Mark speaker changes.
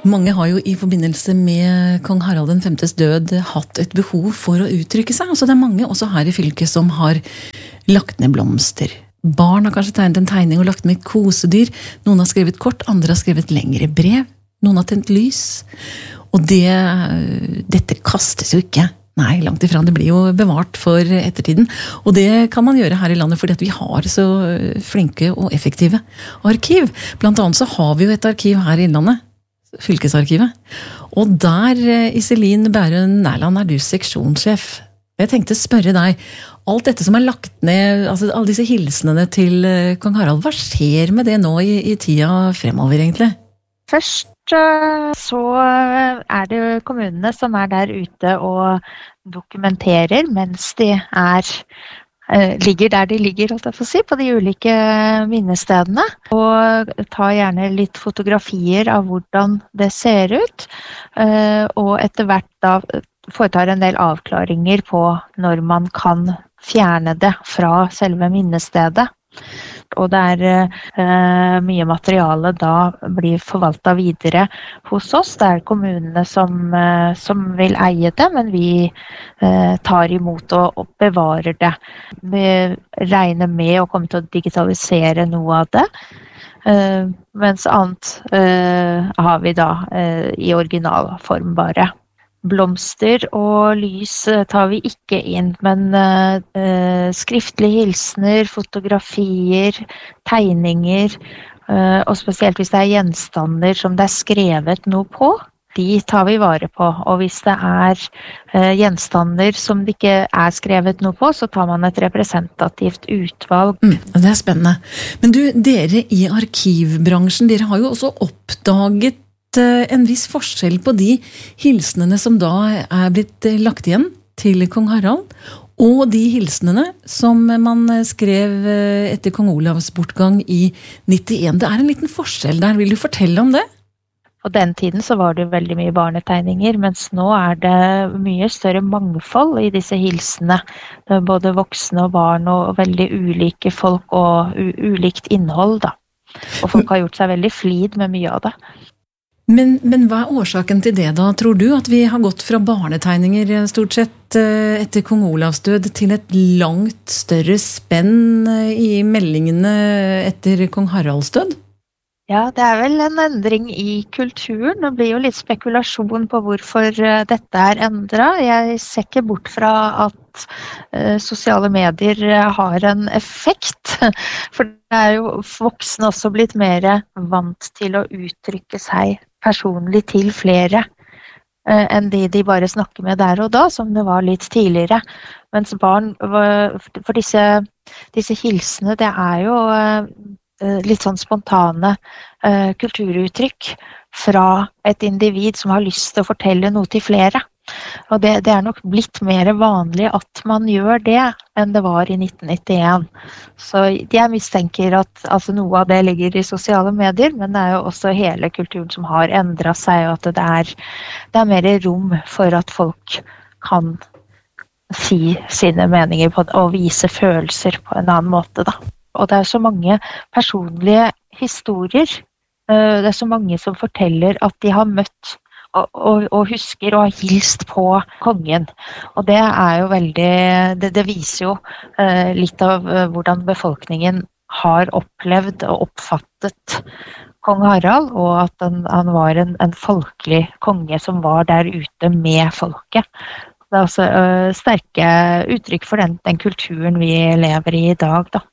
Speaker 1: Mange har jo i forbindelse med kong Harald den femtes død hatt et behov for å uttrykke seg. Altså det er mange også her i fylket som har lagt ned blomster. Barn har kanskje tegnet en tegning og lagt med kosedyr. Noen har skrevet kort, andre har skrevet lengre brev. Noen har tent lys. Og dette kastes jo ikke. Nei, langt ifra. Det blir jo bevart for ettertiden. Og det kan man gjøre her i landet fordi at vi har så flinke og effektive arkiv. Blant annet så har vi jo et arkiv her i landet. Fylkesarkivet. Og der, Iselin Bærøen Nærland, du seksjonssjef. Jeg tenkte å spørre deg, alt dette som lagt ned, altså alle disse hilsenene til kong Harald, hva skjer med det nå i tida fremover egentlig?
Speaker 2: Først så det kommunene som der ute og dokumenterer mens de ligger der de ligger, holdt jeg for å si, på de ulike minnestedene. Og tar gjerne litt fotografier av hvordan det ser ut. Og etter hvert da foretar en del avklaringer på når man kan fjerne det fra selve minnestedet. Og det mye materiale da blir forvaltet videre hos oss. Det kommunene som vil eie det, men vi tar imot og bevarer det. Vi regner med å komme til å digitalisere noe av det, mens annet har vi da i originalform bare. Blomster og lys tar vi ikke inn, men skriftlige hilsener, fotografier, tegninger, og spesielt hvis det gjenstander som det skrevet noe på, de tar vi vare på. Og hvis det gjenstander som det ikke skrevet noe på, så tar man et representativt utvalg.
Speaker 1: Det spennende. Men dere i arkivbransjen, dere har jo også oppdaget en viss forskjell på de hilsenene som da blitt lagt igjen til kong Harald, og de hilsenene som man skrev etter kong Olavs bortgang i 91. Det en liten forskjell der. Vil du fortelle om det?
Speaker 2: På den tiden så var det veldig mye barnetegninger, mens nå det mye større mangfold i disse hilsene. Det både voksne og barn og veldig ulike folk og ulikt innhold da. Og folk har gjort seg veldig flid med mye av det.
Speaker 1: Men hva årsaken til det da, tror du? At vi har gått fra barnetegninger stort sett etter kong Olavs død til et langt større spenn i meldingene etter kong Haralds død?
Speaker 2: Ja, det vel en endring i kulturen. Det blir jo litt spekulasjon på hvorfor dette endret. Jeg ser ikke bort fra at sosiale medier har en effekt. For det jo voksne også blitt mer vant til å uttrykke seg personlig til flere enn de bare snakker med der og da, som det var litt tidligere. Mens barn, for disse hilsene, det jo litt sånn spontane kulturuttrykk fra et individ som har lyst til å fortelle noe til flere. Og det nok blitt mer vanlig at man gjør det enn det var i 1991. Så jeg mistenker at altså noe av det ligger i sosiale medier, men det jo også hele kulturen som har endret seg, og at det mer rom for at folk kan si sine meninger på, og vise følelser på en annen måte da. Og det så mange personlige historier. Det så mange som forteller at de har møtt og husker og har hilst på kongen. Og det jo veldig, det viser jo litt av hvordan befolkningen har opplevd og oppfattet kong Harald, og at han var en folkelig konge som var der ute med folket. Det også sterke uttrykk for den kulturen vi lever i dag da.